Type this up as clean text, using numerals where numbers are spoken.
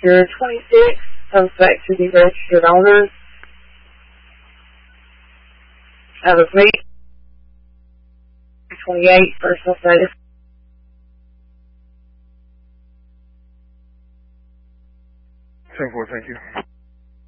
Your 26 comes back to the registered owners. That was me. 28, personal status. 10-4, thank you.